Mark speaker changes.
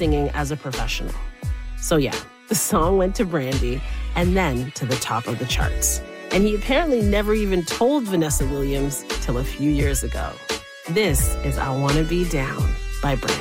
Speaker 1: singing as a professional. So yeah, the song went to Brandy and then to the top of the charts. And he apparently never even told Vanessa Williams till a few years ago. This is I Wanna Be Down by Brandy.